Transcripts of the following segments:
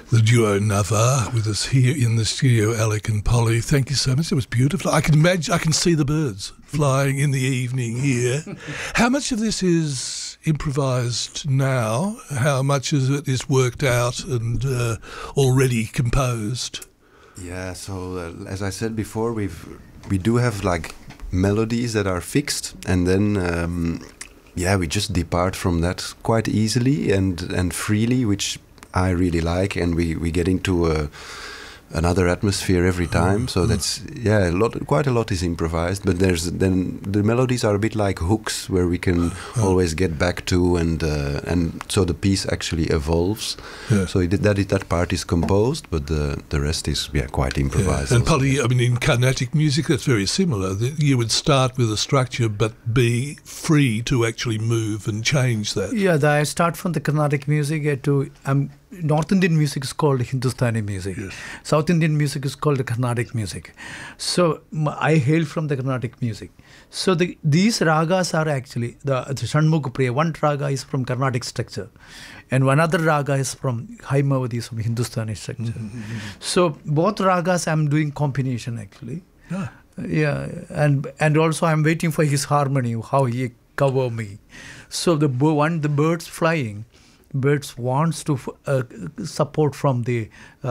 The duo Nava with us here in the studio, Alec and Polly. Thank you so much. It was beautiful. I can see the birds flying in the evening here. How much of this is improvised now? How much of it is worked out and already composed? Yeah, so as I said before, we do have like melodies that are fixed, and then we just depart from that quite easily and freely, which I really like, and we get into another atmosphere every time. So that's quite a lot is improvised, but then the melodies are a bit like hooks where we can always get back to, and so the piece actually evolves. Yeah. So that part is composed, but the rest is quite improvised. Yeah. And Polly, I mean, in Carnatic music, that's very similar. You would start with a structure, but be free to actually move and change that. Yeah, I start from the Carnatic music to North Indian music is called Hindustani music. Yes. South Indian music is called Carnatic music. So I hail from the Carnatic music. So these ragas are actually the Shanmukha Priya. One raga is from Carnatic structure, and one other raga is from Haimavati, is from Hindustani structure. Mm-hmm. So both ragas I'm doing combination actually. Yeah, and also I'm waiting for his harmony, how he cover me. So the birds flying. Birds wants to support from the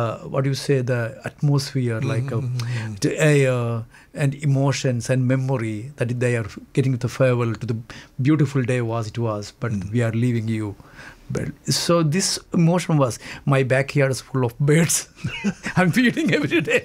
the atmosphere, like the air and emotions and memory that they are getting the farewell to the beautiful day it was, but we are leaving you. But so this emotion was, my backyard is full of birds. I'm feeding every day.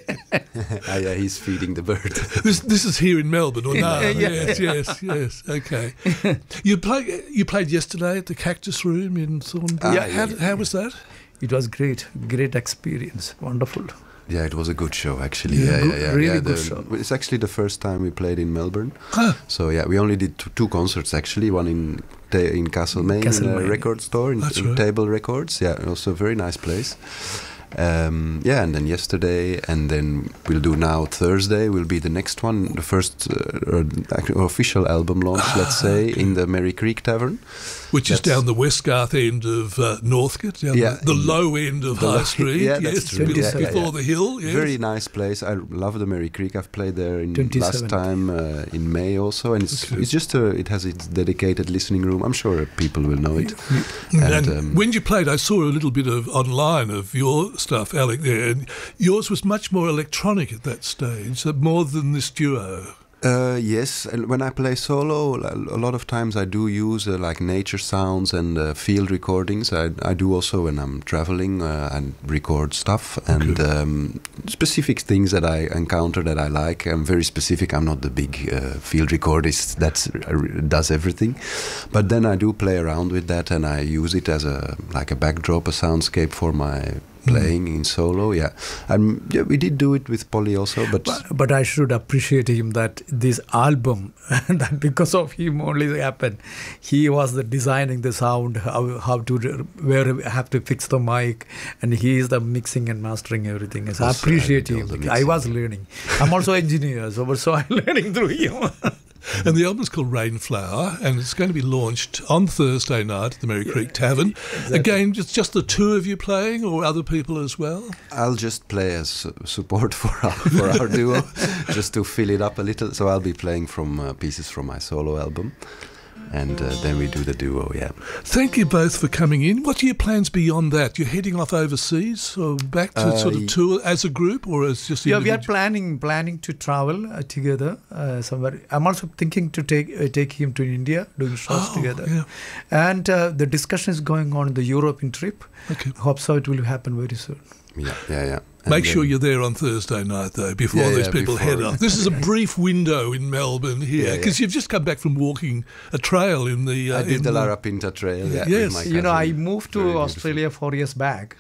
He's feeding the bird. This is here in Melbourne, or no? Yes. Okay. You played yesterday at the Cactus Room in Thornbury. How was that? It was great experience, wonderful. Yeah, it was a good show actually. Really good show. It's actually the first time we played in Melbourne. So we only did two concerts actually. One in Castlemaine, in a record store in Table Records. Yeah, also a very nice place. And then yesterday, and then we'll do now Thursday will be the next one, the first official album launch, let's say, in the Merry Creek Tavern. Which is down the Westgarth end of Northcote, the low end of High Street. That's true. Before the hill. Yes. Very nice place. I love the Merry Creek. I've played there last time in May also, and it's just it has its dedicated listening room. I'm sure people will know it. And when you played, I saw a little bit of online of your stuff, Alec, there, and yours was much more electronic at that stage, more than this duo. Yes, and when I play solo, a lot of times I do use like nature sounds and field recordings. I do also when I'm traveling and record stuff and specific things that I encounter that I like. I'm very specific. I'm not the big field recordist that does everything, but then I do play around with that and I use it as a backdrop, a soundscape for my playing in solo. And we did do it with Polly also, but I should appreciate him that this album that because of him only happened. He was designing the sound, how to where have to fix the mic, and he is the mixing and mastering everything. So I appreciate him. I was learning. I'm also an engineer, so I'm learning through him. And the album is called Rainflower, and it's going to be launched on Thursday night at the Merry Creek Tavern. Exactly. Again, just the two of you playing, or other people as well? I'll just play as support for our duo, just to fill it up a little. So I'll be playing from pieces from my solo album. And then we do the duo, Thank you both for coming in. What are your plans beyond that? You're heading off overseas or back to sort of tour as a group or as just individual? We are planning to travel together somewhere. I'm also thinking to take him to India, doing shows together. Yeah. And the discussion is going on the European trip. Okay. Hope so it will happen very soon. Yeah. Make sure you're there on Thursday night, though, before these people head off. This is a brief window in Melbourne here, because you've just come back from walking a trail in the... I did the Larapinta Trail, Yes. I moved to Australia 4 years back.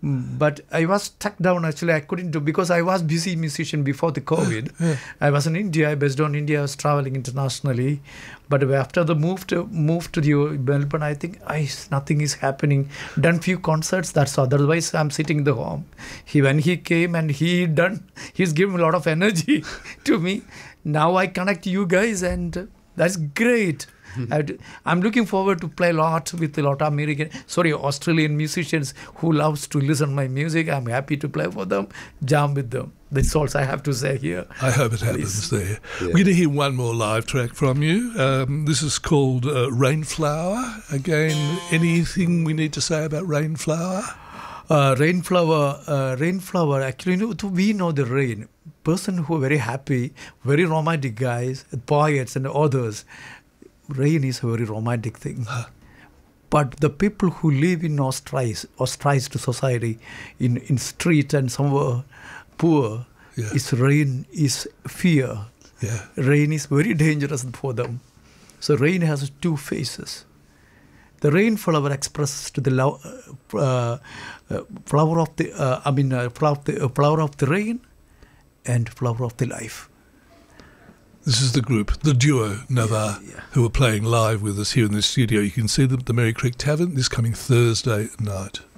But I was stuck down actually. I couldn't do because I was busy musician before the COVID. I was in India. Based on India, I was traveling internationally. But after the move to the Melbourne, I think nothing is happening. Done few concerts. That's otherwise I'm sitting in the home. When he came and he's given a lot of energy to me. Now I connect you guys and that's great. I'm looking forward to play a lot with a lot of Australian musicians who loves to listen my music. I'm happy to play for them, jam with them. That's all I have to say here. I hope it happens there. Yeah. We're going to hear one more live track from you. This is called Rainflower. Again, anything we need to say about Rainflower? Rainflower, actually, we know the rain. Person who are very happy, very romantic guys, poets and others, rain is a very romantic thing. But the people who live in ostracized society, in street and somewhere poor, rain is fear. Yeah. Rain is very dangerous for them. So rain has two faces. The rainflower expresses to the flower of the flower of the rain and flower of the life. This is the group, the duo Navar, who are playing live with us here in the studio. You can see them at the Merry Creek Tavern this coming Thursday night.